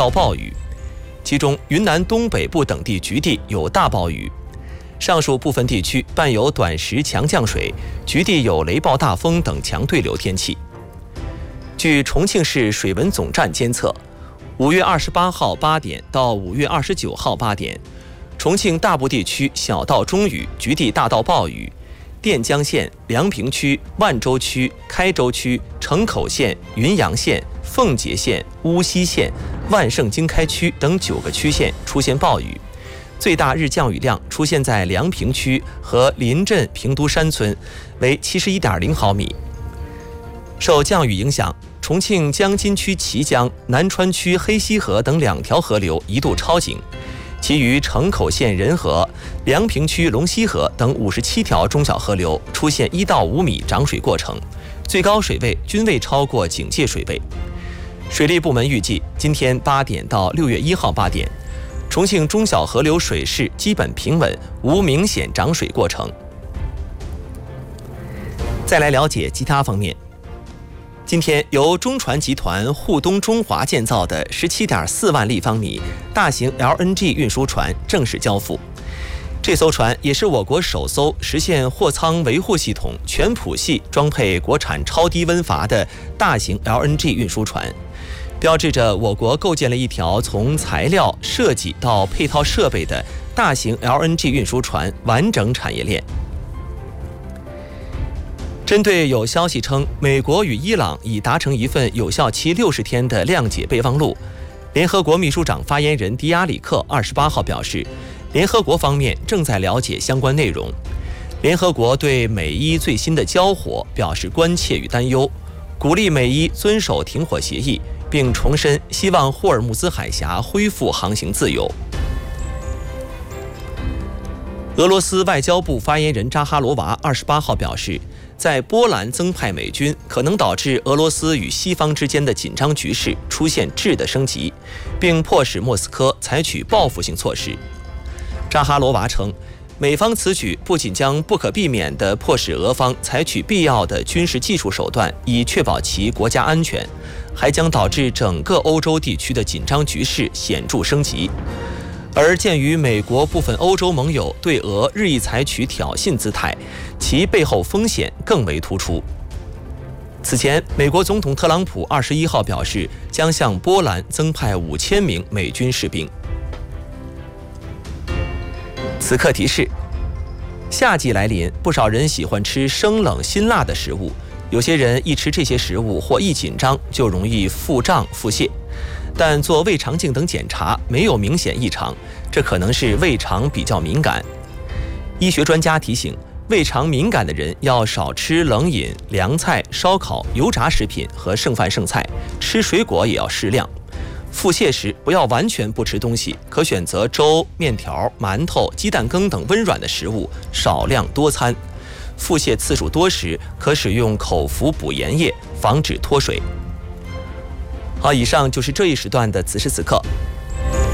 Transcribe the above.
到暴雨，其中云南东北部等地局地有大暴雨。上述部分地区伴有短时强降水，局地有雷暴大风等强对流天气。据重庆市水文总站监测，5月28号8点到5月29号8点，重庆大部地区小到中雨，局地大到暴雨。垫江县、梁平区、万州区、开州区、城口县、云阳县、奉节县、巫溪县、万盛经开区等9个区县出现暴雨，最大日降雨量出现在梁平区和临镇平都山村，为71.0毫米。受降雨影响，重庆江津区綦江、南川区黑溪河等2条河流一度超警，其余城口县仁河、梁平区龙溪河等57条中小河流出现1到5米涨水过程，最高水位均未超过警戒水位。水利部门预计，今天8点到6月1号8点，重庆中小河流水势基本平稳，无明显涨水过程。再来了解其他方面。今天，由中船集团沪东中华建造的17.4万立方米大型 LNG 运输船正式交付。这艘船也是我国首艘实现货舱维护系统全谱系装配国产超低温阀的大型 LNG 运输船，标志着我国构建了一条从材料设计到配套设备的大型 LNG 运输船完整产业链。针对有消息称美国与伊朗已达成一份有效期60天的谅解备忘录，联合国秘书长发言人迪亚里克28号表示，联合国方面正在了解相关内容。联合国对美伊最新的交火表示关切与担忧，鼓励美伊遵守停火协议，并重申希望霍尔木兹海峡恢复航行自由。俄罗斯外交部发言人扎哈罗娃28号表示，在波兰增派美军可能导致俄罗斯与西方之间的紧张局势出现质的升级，并迫使莫斯科采取报复性措施。扎哈罗娃称，美方此举不仅将不可避免地迫使俄方采取必要的军事技术手段以确保其国家安全，还将导致整个欧洲地区的紧张局势显著升级。而鉴于美国部分欧洲盟友对俄日益采取挑衅姿态，其背后风险更为突出。此前，美国总统特朗普21号表示，将向波兰增派5000名美军士兵。此刻提示：夏季来临，不少人喜欢吃生冷辛辣的食物，有些人一吃这些食物或一紧张就容易腹胀腹泻。但做胃肠镜等检查没有明显异常，这可能是胃肠比较敏感。医学专家提醒，胃肠敏感的人要少吃冷饮、凉菜、烧烤、油炸食品和剩饭剩菜，吃水果也要适量。腹泻时不要完全不吃东西，可选择粥、面条、馒头、鸡蛋羹等温软的食物，少量多餐。腹泻次数多时，可使用口服补盐液，防止脱水。好，以上就是这一时段的此时此刻。